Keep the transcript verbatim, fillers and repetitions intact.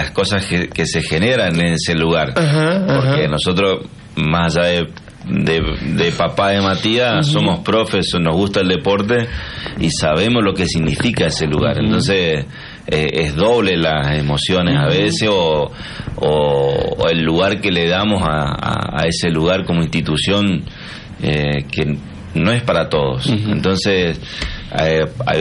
las cosas que, que se generan en ese lugar. Ajá, porque ajá. nosotros, más allá de, de, de papá de Matías, uh-huh. somos profes, nos gusta el deporte y sabemos lo que significa ese lugar. Uh-huh. Entonces eh, es doble las emociones uh-huh. a veces o, o, o el lugar que le damos a, a, a ese lugar como institución, eh, que no es para todos. Uh-huh. Entonces eh, hay